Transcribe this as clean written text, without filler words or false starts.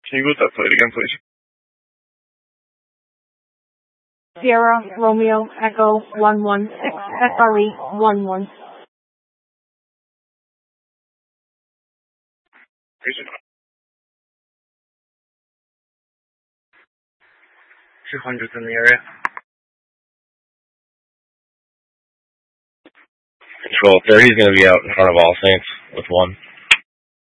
Can you go with that plate again, please? Sierra Romeo Echo 116 SRE 11. $200 in the area. Control 30 is going to be out in front of All Saints with 1.